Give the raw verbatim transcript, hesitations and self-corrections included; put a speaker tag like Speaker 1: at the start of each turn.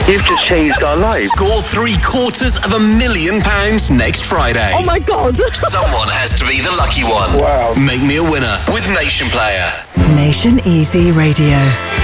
Speaker 1: You've just changed our lives.
Speaker 2: Score three quarters of a million pounds next Friday.
Speaker 3: Oh my God.
Speaker 2: Someone has to be the lucky one.
Speaker 1: Wow.
Speaker 2: Make me a winner with Nation Player.
Speaker 4: Nation Easy Radio.